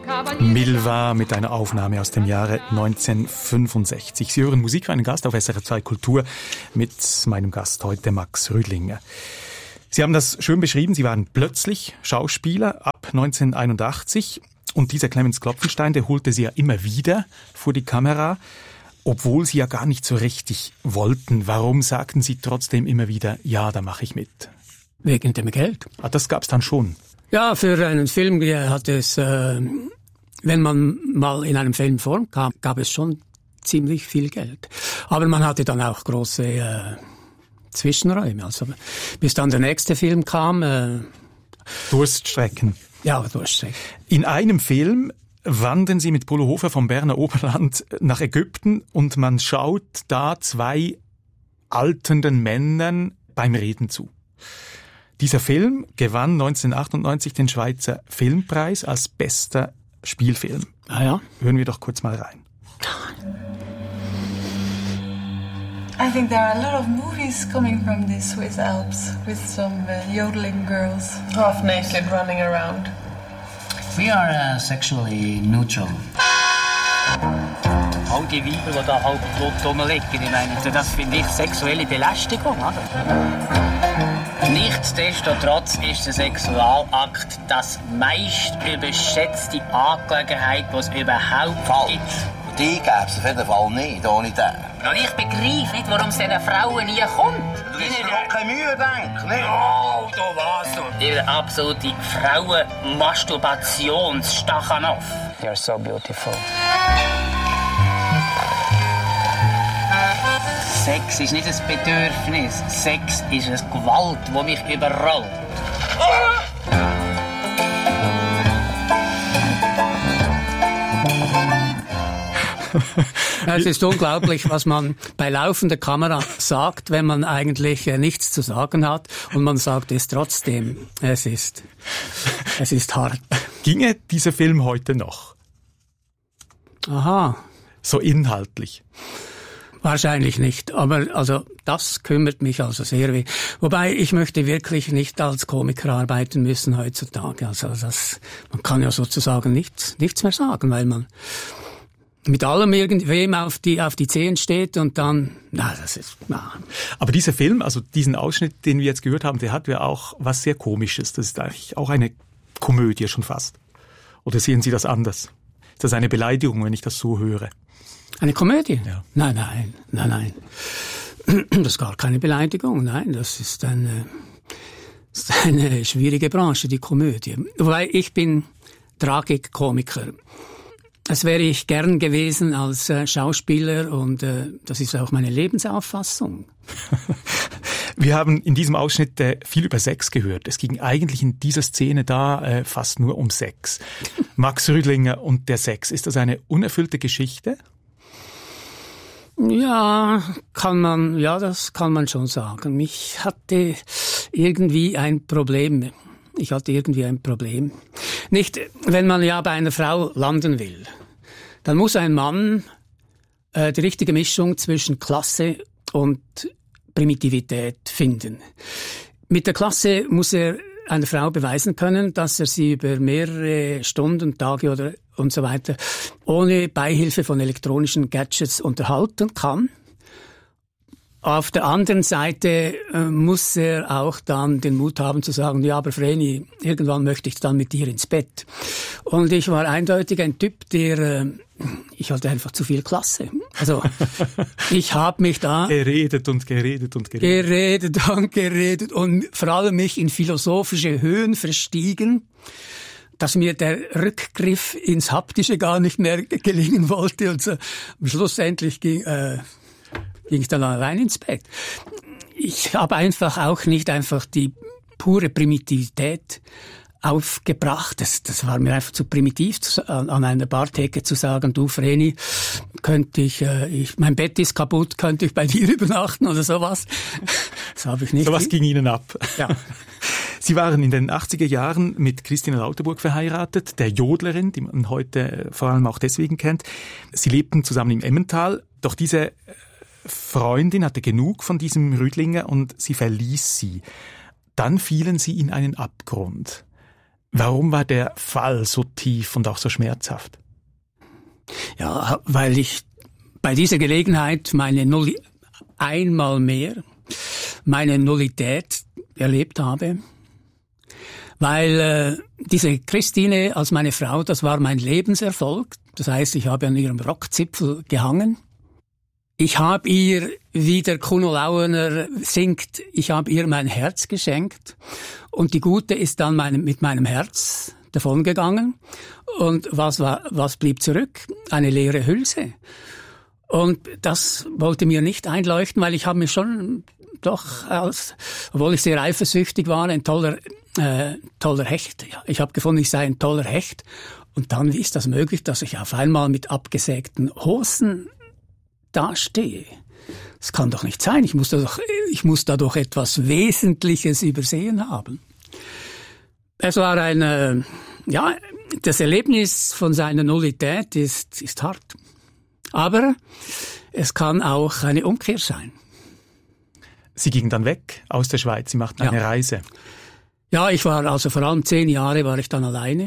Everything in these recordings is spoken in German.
Milva mit einer Aufnahme aus dem Jahre 1965. Sie hören Musik für einen Gast auf SRF 2 Kultur mit meinem Gast heute, Max Rüdlinger. Sie haben das schön beschrieben, Sie waren plötzlich Schauspieler ab 1981 und dieser Clemens Klopfenstein, der holte Sie ja immer wieder vor die Kamera, obwohl Sie ja gar nicht so richtig wollten. Warum sagten Sie trotzdem immer wieder, ja, da mache ich mit? Wegen dem Geld. Ah, das gab's dann schon? Ja, für einen Film hat es, wenn man mal in einem Film vorkam, gab es schon ziemlich viel Geld. Aber man hatte dann auch große Zwischenräume. Also bis dann der nächste Film kam. Durststrecken. Ja, Durststrecken. In einem Film wandern Sie mit Polo Hofer vom Berner Oberland nach Ägypten und man schaut da zwei alternden Männern beim Reden zu. Dieser Film gewann 1998 den Schweizer Filmpreis als bester Spielfilm. Ah ja? Hören wir doch kurz mal rein. I think there are a lot of movies coming from the Swiss Alps with some yodeling girls, half naked, running around. We are sexually neutral. All die Weiber, die da halb tot rumliegen, ich meine, das finde ich sexuelle Belästigung, oder? Nichtsdestotrotz ist der Sexualakt das meist überschätzte Angelegenheit, die es überhaupt gibt. Die gäbe es auf jeden Fall nicht, ohne den. Und ich begreife nicht, warum es diesen Frauen nie kommt. Du hast dir auch keine Mühe, denk, nicht? Oh, du warst du. Der absolute Frauen-Masturbationsstachanov. You're so beautiful. Sex ist nicht ein Bedürfnis. Sex ist eine Gewalt, die mich überrollt. Es ist unglaublich, was man bei laufender Kamera sagt, wenn man eigentlich nichts zu sagen hat und man sagt es trotzdem. Es ist hart. Ginge dieser Film heute noch? Aha. So inhaltlich? Wahrscheinlich nicht, aber also das kümmert mich also sehr. Wobei ich möchte wirklich nicht als Komiker arbeiten müssen heutzutage. Also man kann ja sozusagen nichts mehr sagen, weil man mit allem irgendwem auf die Zehen steht und dann, Aber dieser Film, also diesen Ausschnitt, den wir jetzt gehört haben, der hat ja auch was sehr Komisches. Das ist eigentlich auch eine Komödie schon fast. Oder sehen Sie das anders? Ist das eine Beleidigung, wenn ich das so höre? Eine Komödie? Ja. Nein. Das ist gar keine Beleidigung. Nein, das ist eine schwierige Branche, die Komödie. Wobei ich bin Tragikkomiker. Das wäre ich gern gewesen als Schauspieler und das ist auch meine Lebensauffassung. Wir haben in diesem Ausschnitt viel über Sex gehört. Es ging eigentlich in dieser Szene da fast nur um Sex. Max Rüdlinger und der Sex, ist das eine unerfüllte Geschichte? Ja, das kann man schon sagen. Ich hatte irgendwie ein Problem. Nicht, wenn man ja bei einer Frau landen will, dann muss ein Mann die richtige Mischung zwischen Klasse und Primitivität finden. Mit der Klasse muss er einer Frau beweisen können, dass er sie über mehrere Stunden, Tage und so weiter ohne Beihilfe von elektronischen Gadgets unterhalten kann. Auf der anderen Seite muss er auch dann den Mut haben zu sagen, ja, aber Vreni, irgendwann möchte ich dann mit dir ins Bett. Und ich war eindeutig ein Typ, ich hatte einfach zu viel Klasse. Also ich habe mich da geredet und vor allem mich in philosophische Höhen verstiegen, dass mir der Rückgriff ins Haptische gar nicht mehr gelingen wollte und so schlussendlich ging ich dann allein ins Bett. Ich habe auch nicht die pure Primitivität aufgebracht. Das war mir einfach zu primitiv, an einer Bartheke zu sagen, du Vreni, mein Bett ist kaputt, könnte ich bei dir übernachten oder sowas. Das habe ich nicht. Sowas ging Ihnen ab. Ja. Sie waren in den 80er Jahren mit Christina Lauterburg verheiratet, der Jodlerin, die man heute vor allem auch deswegen kennt. Sie lebten zusammen im Emmental, doch diese Freundin hatte genug von diesem Rüdlinger und sie verließ sie. Dann fielen sie in einen Abgrund. Warum war der Fall so tief und auch so schmerzhaft? Ja, weil ich bei dieser Gelegenheit einmal mehr meine Nullität erlebt habe. Weil diese Christine als meine Frau, das war mein Lebenserfolg. Das heißt, ich habe an ihrem Rockzipfel gehangen. Ich habe ihr, wie der Kuno Lauener singt, ich habe ihr mein Herz geschenkt. Und die Gute ist dann mit meinem Herz davongegangen. Und was blieb zurück? Eine leere Hülse. Und das wollte mir nicht einleuchten, weil ich habe mich schon doch, obwohl ich sehr eifersüchtig war, ein toller Hecht. Ich habe gefunden, ich sei ein toller Hecht. Und dann, wie ist das möglich, dass ich auf einmal mit abgesägten Hosen dastehe? Das kann doch nicht sein. Ich muss da doch etwas Wesentliches übersehen haben. Es war das Erlebnis von seiner Nullität ist hart. Aber es kann auch eine Umkehr sein. Sie gingen dann weg aus der Schweiz, Sie machten eine Reise. Ja, ich war also vor allem 10 Jahre war ich dann alleine,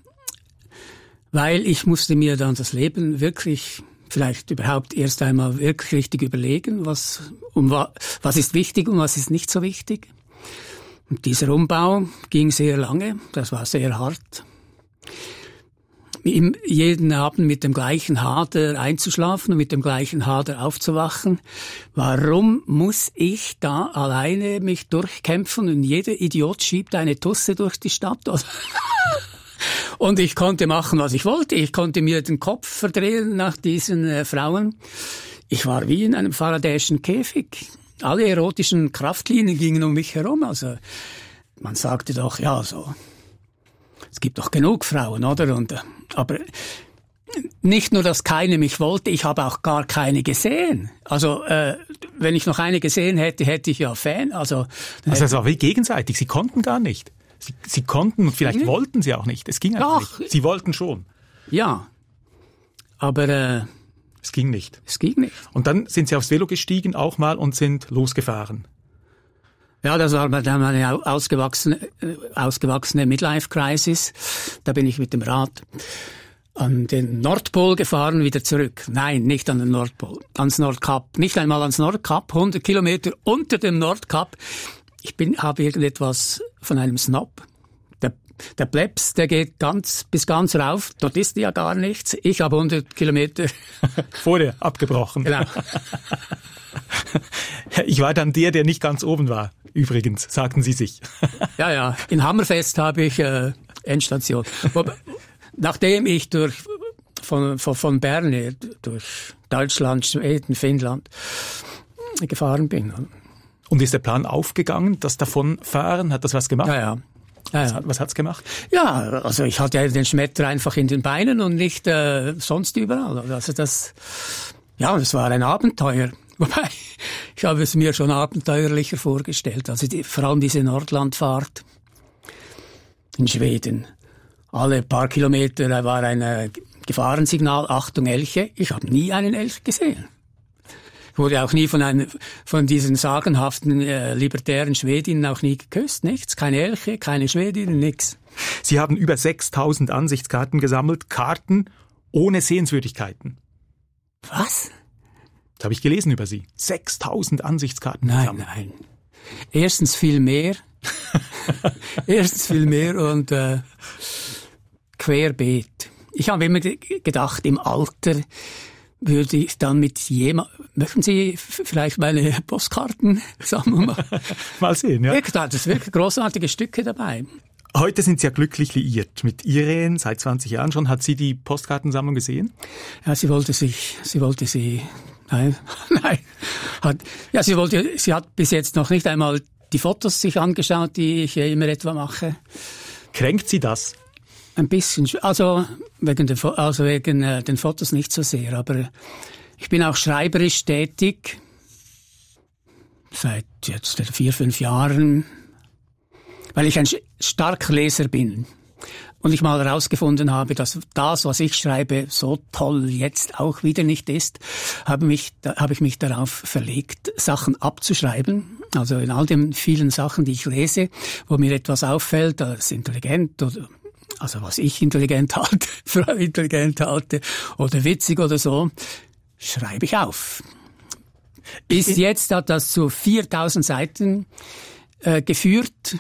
weil ich musste mir dann das Leben wirklich, vielleicht überhaupt erst einmal wirklich richtig überlegen, was ist wichtig und was ist nicht so wichtig. Und dieser Umbau ging sehr lange, das war sehr hart. Jeden Abend mit dem gleichen Hader einzuschlafen und mit dem gleichen Hader aufzuwachen. Warum muss ich da alleine mich durchkämpfen und jeder Idiot schiebt eine Tusse durch die Stadt? Und ich konnte machen, was ich wollte. Ich konnte mir den Kopf verdrehen nach diesen Frauen. Ich war wie in einem faradäischen Käfig. Alle erotischen Kraftlinien gingen um mich herum. Also man sagte doch, ja, so, es gibt doch genug Frauen, oder? Aber nicht nur, dass keine mich wollte, ich habe auch gar keine gesehen. Also wenn ich noch eine gesehen hätte, hätte ich ja Fan. Also es war wie gegenseitig. Sie konnten gar nicht. Sie konnten und vielleicht wollten sie auch nicht. Es ging einfach nicht. Sie wollten schon. Ja, aber es ging nicht. Es ging nicht. Und dann sind Sie aufs Velo gestiegen auch mal und sind losgefahren. Ja, das war dann eine ausgewachsene Midlife-Crisis. Da bin ich mit dem Rad an den Nordpol gefahren, wieder zurück. Nein, nicht an den Nordpol, ans Nordkap. Nicht einmal ans Nordkap, 100 Kilometer unter dem Nordkap. Habe irgendetwas von einem Snob. Der Plebs, der geht bis ganz rauf. Dort ist ja gar nichts. Ich habe 100 Kilometer vorher abgebrochen. Genau. Ich war dann der nicht ganz oben war. Übrigens, sagten Sie sich. Ja. In Hammerfest habe ich Endstation. Nachdem ich von Bern her durch Deutschland, Schweden, Finnland gefahren bin. Und ist der Plan aufgegangen, das Davonfahren? Hat das was gemacht? Ja. Was hat's gemacht? Ja, also ich hatte ja den Schmetter einfach in den Beinen und nicht sonst überall. Also das war ein Abenteuer. Wobei, ich habe es mir schon abenteuerlicher vorgestellt. Also vor allem diese Nordlandfahrt in Schweden. Alle paar Kilometer war ein Gefahrensignal, Achtung Elche. Ich habe nie einen Elch gesehen. Ich wurde auch nie von diesen sagenhaften, libertären Schwedinnen auch nie geküsst. Nichts, keine Elche, keine Schwedinnen, nix. Sie haben über 6.000 Ansichtskarten gesammelt, Karten ohne Sehenswürdigkeiten. Was? Das habe ich gelesen über Sie. 6.000 Ansichtskarten gesammelt. Nein. Erstens viel mehr und querbeet. Ich habe immer gedacht, im Alter würde ich dann mit möchten Sie vielleicht meine Postkartensammlung machen? Mal sehen, ja. Da sind wirklich großartige Stücke dabei. Heute sind Sie ja glücklich liiert mit Irene, seit 20 Jahren schon. Hat sie die Postkartensammlung gesehen? Ja, sie hat bis jetzt noch nicht einmal die Fotos sich angeschaut, die ich immer etwa mache. Kränkt Sie das? Ein bisschen, also wegen den Fotos nicht so sehr, aber ich bin auch schreiberisch tätig, seit jetzt 4-5 Jahren, weil ich ein starker Leser bin. und ich mal herausgefunden habe, dass das, was ich schreibe, so toll jetzt auch wieder nicht ist, habe ich mich darauf verlegt, Sachen abzuschreiben. Also in all den vielen Sachen, die ich lese, wo mir etwas auffällt, als intelligent oder also was ich intelligent halte, Frau intelligent halte oder witzig oder so, schreibe ich auf. Bis jetzt hat das zu 4000 Seiten geführt.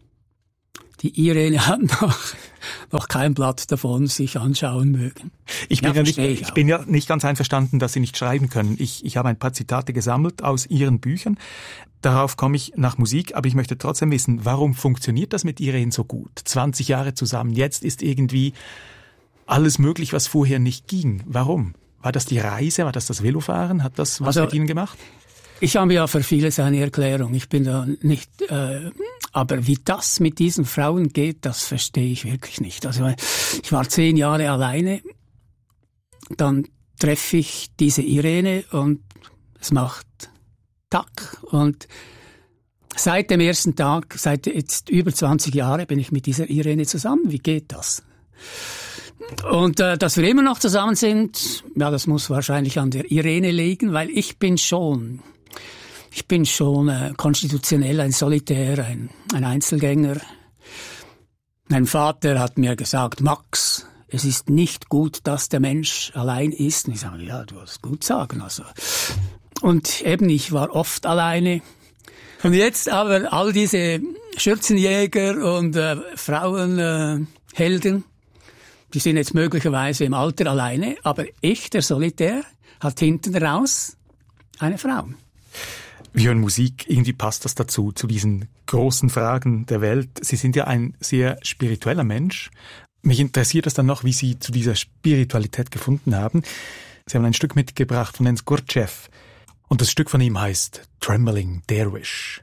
Die Irene hat noch kein Blatt davon sich anschauen mögen. Ich bin ja nicht ganz einverstanden, dass Sie nicht schreiben können. Ich habe ein paar Zitate gesammelt aus Ihren Büchern. Darauf komme ich nach Musik, aber ich möchte trotzdem wissen, warum funktioniert das mit Irene so gut? 20 Jahre zusammen, jetzt ist irgendwie alles möglich, was vorher nicht ging. Warum? War das die Reise, war das Velofahren? Hat das was mit Ihnen gemacht? Ich habe ja für vieles eine Erklärung. Ich bin da nicht, aber wie das mit diesen Frauen geht, das verstehe ich wirklich nicht. Also ich war 10 Jahre alleine, dann treffe ich diese Irene und es macht Tack. Und seit dem ersten Tag, seit jetzt über 20 Jahre bin ich mit dieser Irene zusammen. Wie geht das? Und dass wir immer noch zusammen sind, ja, das muss wahrscheinlich an der Irene liegen, weil ich bin schon konstitutionell ein Solitär, ein Einzelgänger. Mein Vater hat mir gesagt, Max, es ist nicht gut, dass der Mensch allein ist. Und ich sage, ja, du hast gut sagen. Also. Und eben, ich war oft alleine. Und jetzt aber all diese Schürzenjäger und Frauenhelden, die sind jetzt möglicherweise im Alter alleine, aber ich, der Solitär, hat hinten raus eine Frau. Wir hören Musik, irgendwie passt das dazu, zu diesen großen Fragen der Welt. Sie sind ja ein sehr spiritueller Mensch. Mich interessiert es dann noch, wie Sie zu dieser Spiritualität gefunden haben. Sie haben ein Stück mitgebracht von Hans Gurdjieff und das Stück von ihm heißt Trembling Dervish.